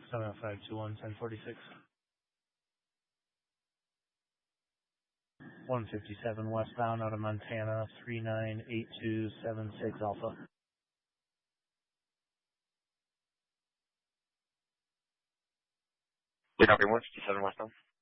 7521 1046. 157 westbound out of Montana, 398276 Alpha. Copy 157 westbound.